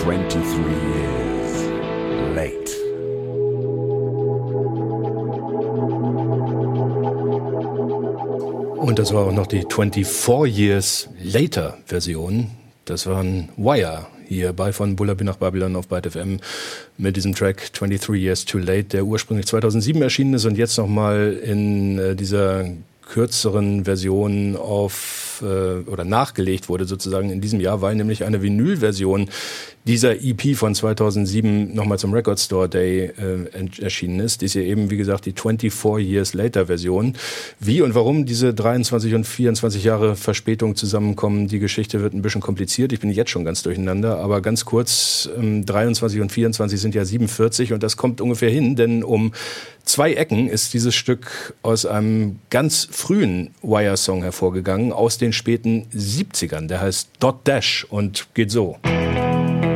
23 years late. Und das war auch noch die 24 Years Later Version. Das waren Wire hier bei von Bullaby nach Babylon auf Byte FM mit diesem Track 23 Years Too Late, der ursprünglich 2007 erschienen ist und jetzt nochmal in dieser kürzeren Version oder nachgelegt wurde sozusagen in diesem Jahr, weil nämlich eine Vinyl-Version dieser EP von 2007 nochmal zum Record Store Day erschienen ist. Die ist ja eben, wie gesagt, die 24 Years Later Version. Wie und warum diese 23 und 24 Jahre Verspätung zusammenkommen, die Geschichte wird ein bisschen kompliziert. Ich bin jetzt schon ganz durcheinander, aber ganz kurz, 23 und 24 sind ja 47 und das kommt ungefähr hin, denn um 2 Ecken ist dieses Stück aus einem ganz frühen Wire-Song hervorgegangen, aus den späten 70ern. Der heißt Dot Dash und geht so.